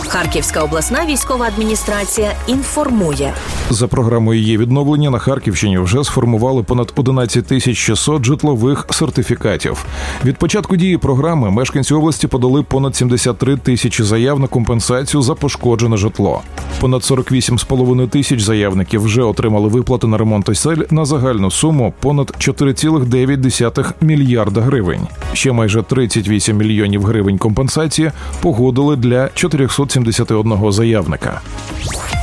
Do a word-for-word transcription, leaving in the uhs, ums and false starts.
Харківська обласна військова адміністрація інформує. За програмою її відновлення на Харківщині вже сформували понад одинадцять тисяч шістсот житлових сертифікатів. Від початку дії програми мешканці області подали понад сімдесят три тисячі заяв на компенсацію за пошкоджене житло. Понад сорок вісім з половиною тисяч заявників вже отримали виплати на ремонт осель на загальну суму понад чотири цілих дев'ять десятих мільярда гривень. Ще майже тридцять вісім мільйонів гривень компенсації погодили для чотириста сімдесят один заявника.